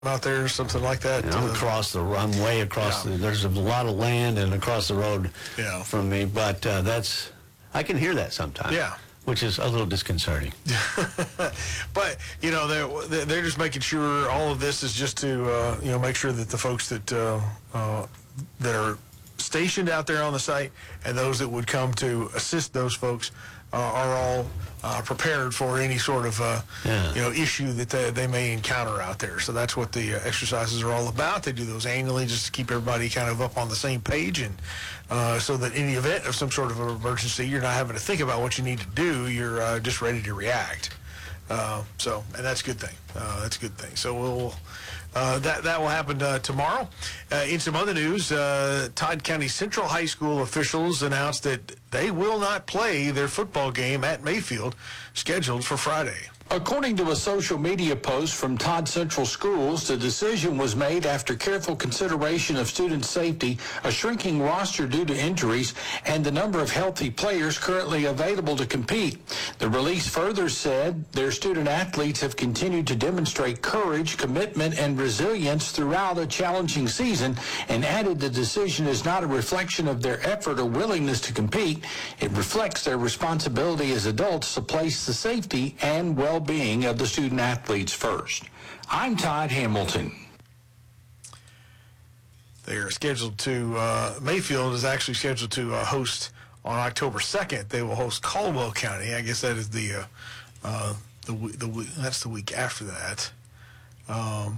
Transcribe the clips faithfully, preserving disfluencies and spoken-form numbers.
out there or something like that. You know, uh, across the runway, across yeah. the, there's a lot of land and across the road yeah. from me, but uh, that's, I can hear that sometimes. Yeah. Which is a little disconcerting. But, you know, they're, they're just making sure all of this is just to, uh, you know, make sure that the folks that, uh, uh, that are stationed out there on the site and those that would come to assist those folks uh, are all uh, prepared for any sort of, uh, yeah. you know, issue that they, they may encounter out there. So that's what the uh, exercises are all about. They do those annually just to keep everybody kind of up on the same page, and uh, so that in the event of some sort of an emergency, you're not having to think about what you need to do. You're uh, just ready to react. Uh, so, and that's a good thing. Uh, that's a good thing. So we'll uh, that that will happen uh, tomorrow. Uh, in some other news, uh, Todd County Central High School officials announced that they will not play their football game at Mayfield, scheduled for Friday. According to a social media post from Todd Central Schools, the decision was made after careful consideration of student safety, a shrinking roster due to injuries, and the number of healthy players currently available to compete. The release further said their student athletes have continued to demonstrate courage, commitment, and resilience throughout a challenging season, and added the decision is not a reflection of their effort or willingness to compete. It reflects their responsibility as adults to place the safety and well being of the student athletes first. I'm Todd Hamilton. They are scheduled to, uh, Mayfield is actually scheduled to uh, host on October second. They will host Caldwell County. I guess that is the, uh, uh, the, the, that's the week after that. Um,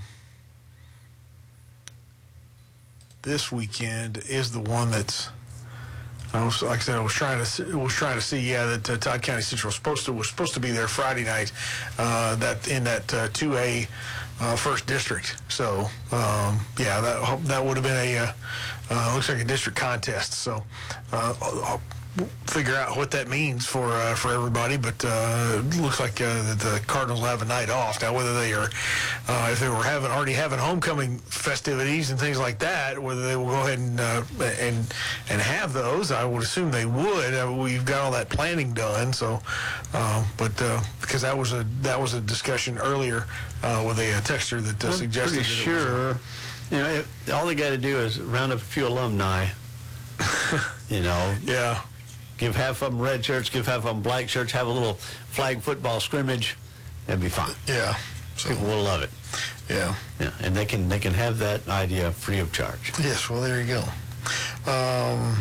this weekend is the one that's, I was, like I said, I was trying to was trying to see, yeah, that uh, Todd County Central was supposed to was supposed to be there Friday night, uh, that in that uh, two A uh, first district. So um, yeah, that that would have been a uh, uh, looks like a district contest. So uh, I'll, I'll figure out what that means for uh, for everybody. But uh, it looks like uh, that the Cardinals will have a night off now. Whether they are, uh, if they were having already having homecoming festivities and things like that, whether they will go ahead and uh, and and have those, I would assume they would. Uh, we've got all that planning done. So, uh, but uh, because that was a that was a discussion earlier uh, with a, a texter that uh, I'm suggested. Pretty that sure, it was, you know, it, all they got to do is round up a few alumni. You know. Yeah. Give half of them red shirts, give half of them black shirts, have a little flag football scrimmage. That'd be fine. Yeah. So, people will love it. Yeah. Yeah, and they can they can have that idea free of charge. Yes. Well, there you go. Um,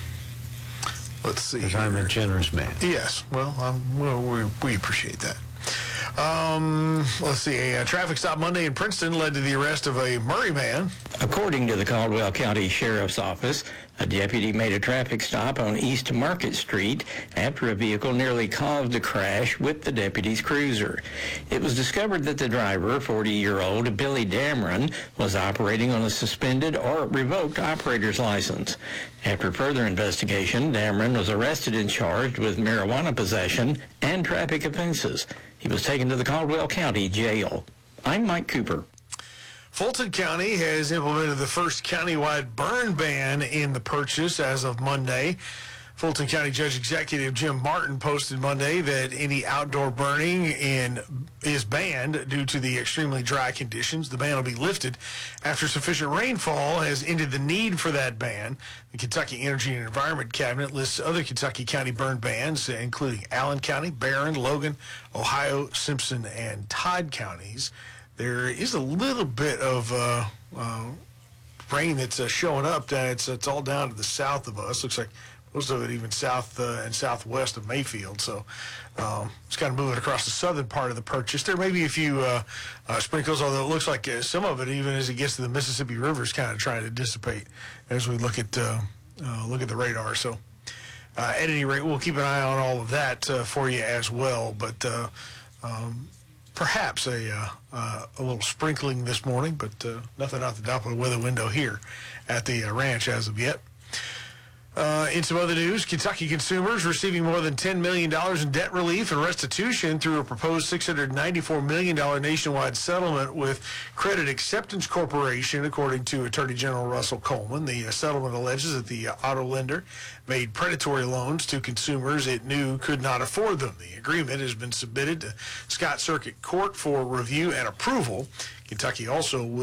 let's see. Because I'm a generous man. Yes. Well, um, well we, we appreciate that. Um, let's see. A, a traffic stop Monday in Princeton led to the arrest of a Murray man. According to the Caldwell County Sheriff's Office, a deputy made a traffic stop on East Market Street after a vehicle nearly caused a crash with the deputy's cruiser. It was discovered that the driver, forty-year-old Billy Dameron, was operating on a suspended or revoked operator's license. After further investigation, Dameron was arrested and charged with marijuana possession and traffic offenses. He was taken to the Caldwell County Jail. I'm Mike Cooper. Fulton County has implemented the first countywide burn ban in the Purchase as of Monday. Fulton County Judge Executive Jim Martin posted Monday that any outdoor burning in is banned due to the extremely dry conditions. The ban will be lifted after sufficient rainfall has ended the need for that ban. The Kentucky Energy and Environment Cabinet lists other Kentucky County burn bans, including Allen County, Barron, Logan, Ohio, Simpson, and Todd counties. There is a little bit of uh, uh, rain that's uh, showing up. That it's, it's all down to the south of us. Looks like most of it even south uh, and southwest of Mayfield. So um, it's kind of moving across the southern part of the Purchase. There may be a few uh, uh, sprinkles, although it looks like uh, some of it, even as it gets to the Mississippi River, is kind of trying to dissipate as we look at uh, uh, look at the radar. So uh, at any rate, we'll keep an eye on all of that uh, for you as well. But uh, um, perhaps a uh, uh, a little sprinkling this morning, but uh, nothing out the top of the weather window here at the uh, ranch as of yet. Uh, in some other news, Kentucky consumers receiving more than ten million dollars in debt relief and restitution through a proposed six hundred ninety-four million dollars nationwide settlement with Credit Acceptance Corporation, according to Attorney General Russell Coleman. The uh, settlement alleges that the uh, auto lender made predatory loans to consumers it knew could not afford them. The agreement has been submitted to Scott Circuit Court for review and approval. Kentucky also will